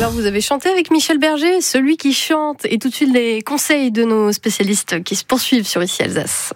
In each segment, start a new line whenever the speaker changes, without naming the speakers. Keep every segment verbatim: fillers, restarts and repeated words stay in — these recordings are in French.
Alors vous avez chanté avec Michel Berger, celui qui chante, et tout de suite les conseils de nos spécialistes qui se poursuivent sur Ici Alsace.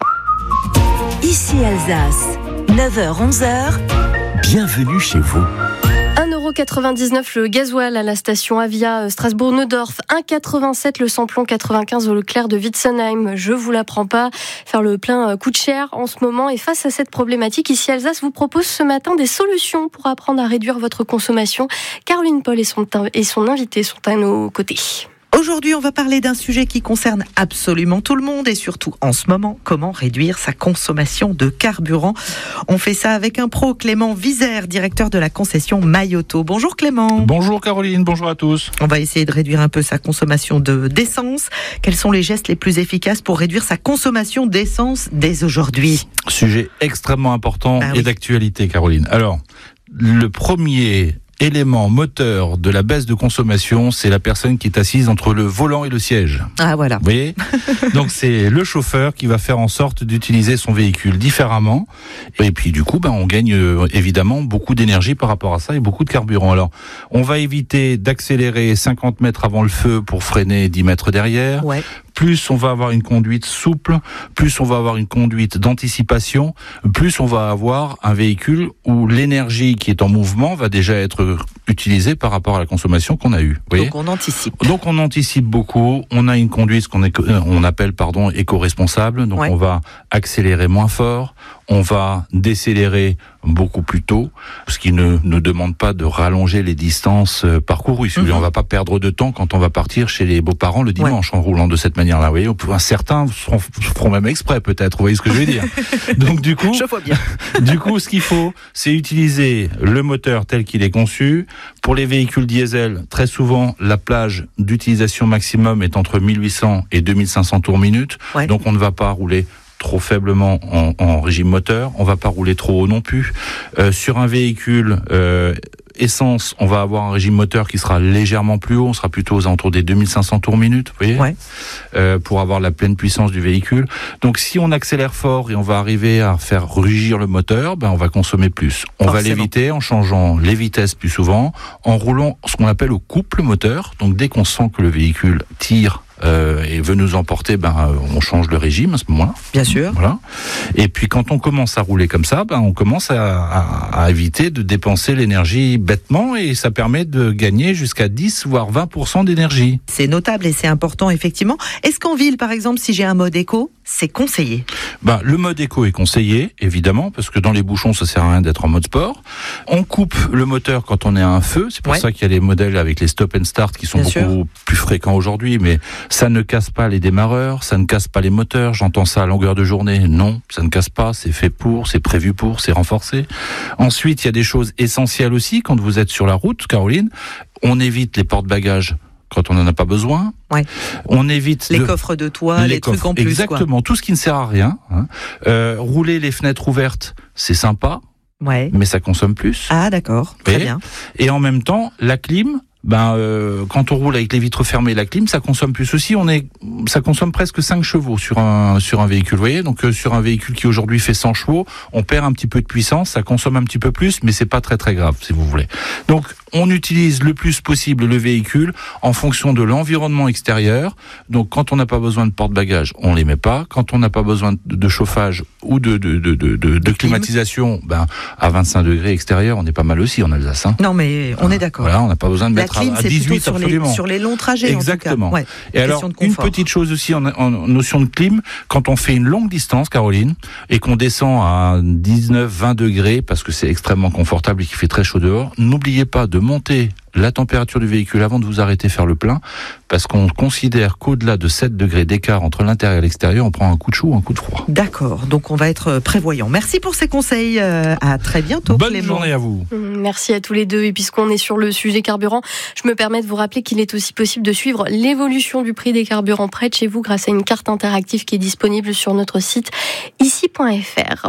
Ici Alsace, neuf heures onze heures.
Bienvenue chez vous.
un euro quatre-vingt-dix-neuf le gasoil à la station Avia Strasbourg-Neudorf, un euro quatre-vingt-sept le samplon quatre-vingt-quinze au Leclerc de Witzenheim. Je vous l'apprends pas, faire le plein coûte cher en ce moment, et face à cette problématique, Ici Alsace vous propose ce matin des solutions pour apprendre à réduire votre consommation. Caroline Paul et son, et son invité sont à nos côtés.
Aujourd'hui, on va parler d'un sujet qui concerne absolument tout le monde et surtout en ce moment, comment réduire sa consommation de carburant. On fait ça avec un pro, Clément Vizère, directeur de la concession Mayoto. Bonjour Clément.
Bonjour Caroline, bonjour à tous.
On va essayer de réduire un peu sa consommation de, d'essence. Quels sont les gestes les plus efficaces pour réduire sa consommation d'essence dès aujourd'hui ?
Sujet extrêmement important
ah,
et
oui.
d'actualité, Caroline. Alors, le premier élément moteur de la baisse de consommation, c'est la personne qui est assise entre le volant et le siège.
Ah voilà.
Vous voyez ? Donc c'est le chauffeur qui va faire en sorte d'utiliser son véhicule différemment. Et puis du coup, ben, on gagne euh, évidemment beaucoup d'énergie par rapport à ça et beaucoup de carburant. Alors, on va éviter d'accélérer cinquante mètres avant le feu pour freiner dix mètres derrière.
Ouais.
Plus on va avoir une conduite souple, plus on va avoir une conduite d'anticipation, plus on va avoir un véhicule où l'énergie qui est en mouvement va déjà être utilisée par rapport à la consommation qu'on a eue. Vous voyez ?
Donc on anticipe.
Donc on anticipe beaucoup, on a une conduite ce qu'on est, on appelle pardon éco-responsable, donc
ouais.
on va accélérer moins fort, on va décélérer beaucoup plus tôt, ce qui ne nous demande pas de rallonger les distances parcourues. Si vous voulez, on va pas perdre de temps quand on va partir chez les beaux-parents le dimanche ouais. en roulant de cette manière-là. Vous voyez, certains feront, feront même exprès peut-être, vous voyez ce que je veux dire. Donc du coup,
je vois bien.
Du coup, ce qu'il faut, c'est utiliser le moteur tel qu'il est conçu. Pour les véhicules diesel, très souvent, la plage d'utilisation maximum est entre mille huit cents et deux mille cinq cents tours minute. Ouais. Donc on ne va pas rouler trop faiblement en, en régime moteur, on va pas rouler trop haut non plus. Euh, sur un véhicule euh, essence, on va avoir un régime moteur qui sera légèrement plus haut, on sera plutôt aux alentours des deux mille cinq cents tours minute, vous voyez,
ouais.
euh, pour avoir la pleine puissance du véhicule. Donc si on accélère fort et on va arriver à faire rugir le moteur, ben on va consommer plus. On Forcément. va l'éviter en changeant les vitesses plus souvent, en roulant ce qu'on appelle au couple moteur. Donc dès qu'on sent que le véhicule tire Euh, et veut nous emporter, ben on change le régime à ce moment-là.
Bien sûr.
Voilà. Et puis quand on commence à rouler comme ça, ben on commence à, à, à éviter de dépenser l'énergie bêtement, et ça permet de gagner jusqu'à dix voire vingt pour cent d'énergie.
C'est notable et c'est important effectivement. Est-ce qu'en ville, par exemple, si j'ai un mode éco, c'est conseillé ?
Ben le mode éco est conseillé, évidemment, parce que dans les bouchons, ça sert à rien d'être en mode sport. On coupe le moteur quand on est à un feu. C'est pour ouais. ça qu'il y a les modèles avec les stop and start qui sont Bien beaucoup sûr. plus fréquents aujourd'hui, mais ça ne casse pas les démarreurs, ça ne casse pas les moteurs. J'entends ça à longueur de journée. Non, ça ne casse pas. C'est fait pour, c'est prévu pour, c'est renforcé. Ensuite, il y a des choses essentielles aussi quand vous êtes sur la route, Caroline. On évite les porte-bagages quand on n'en a pas besoin.
Ouais.
On évite
les
de...
coffres de toit, les, les trucs
coffres,
en plus.
Exactement,
quoi.
Tout ce qui ne sert à rien. Hein. Euh, rouler les fenêtres ouvertes, c'est sympa,
ouais.
mais ça consomme plus.
Ah d'accord, très bien.
Et en même temps, la clim. Ben euh, quand on roule avec les vitres fermées, la clim, ça consomme plus aussi. On est, ça consomme presque cinq chevaux sur un sur un véhicule. Vous voyez, donc euh, sur un véhicule qui aujourd'hui fait cent chevaux, on perd un petit peu de puissance, ça consomme un petit peu plus, mais c'est pas très très grave si vous voulez. Donc on utilise le plus possible le véhicule en fonction de l'environnement extérieur. Donc quand on n'a pas besoin de porte-bagages, on les met pas. Quand on n'a pas besoin de, de chauffage ou de de de de, de, de climatisation, ben à vingt-cinq degrés extérieur, on est pas mal aussi en Alsace. Hein.
Non mais on est d'accord.
Voilà, on n'a pas besoin de
la
mettre
clim,
à, à dix-huit
sur
absolument.
Les, sur les longs trajets.
Exactement.
En tout cas. Ouais.
Et alors une petite chose aussi en, en notion de clim, quand on fait une longue distance, Caroline, et qu'on descend à dix-neuf vingt degrés parce que c'est extrêmement confortable et qu'il fait très chaud dehors, n'oubliez pas de monter la température du véhicule avant de vous arrêter faire le plein, parce qu'on considère qu'au-delà de sept degrés d'écart entre l'intérieur et l'extérieur, on prend un coup de chaud ou un coup de froid.
D'accord, donc on va être prévoyant. Merci pour ces conseils, à très bientôt.
Bonne
Clément.
journée à vous.
Merci à tous les deux, et puisqu'on est sur le sujet carburant, je me permets de vous rappeler qu'il est aussi possible de suivre l'évolution du prix des carburants près de chez vous grâce à une carte interactive qui est disponible sur notre site ici point f r.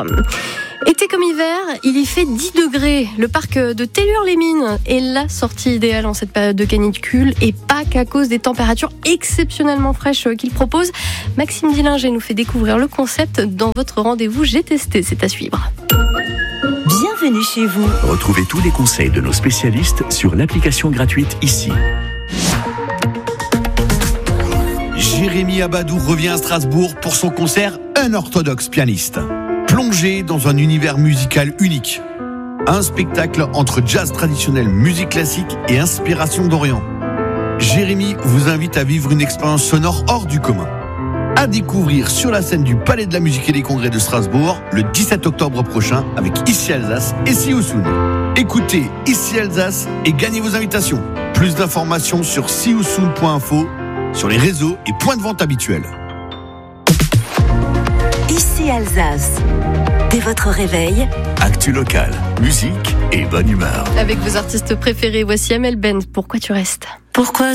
Été comme hiver, il y fait dix degrés. Le parc de Tellure-les-Mines est la sortie idéale en cette période de canicule, et pas qu'à cause des températures exceptionnellement fraîches qu'il propose. Maxime Dillinger nous fait découvrir le concept dans votre rendez-vous J'ai testé. C'est à suivre.
Bienvenue chez vous.
Retrouvez tous les conseils de nos spécialistes sur l'application gratuite Ici.
Jérémy Abadou revient à Strasbourg pour son concert Unorthodox Pianiste. Plongé dans un univers musical unique. Un spectacle entre jazz traditionnel, musique classique et inspiration d'Orient. Jérémy vous invite à vivre une expérience sonore hors du commun. À découvrir sur la scène du Palais de la Musique et des Congrès de Strasbourg le dix-sept octobre prochain avec Ici Alsace et See You Soon. Écoutez Ici Alsace et gagnez vos invitations. Plus d'informations sur see you soon point info, sur les réseaux et points de vente habituels.
Ici Alsace. Dès votre réveil,
Actu locale, musique et bonne humeur.
Avec vos artistes préférés, voici Amel Bent. Pourquoi tu restes ?
pourquoi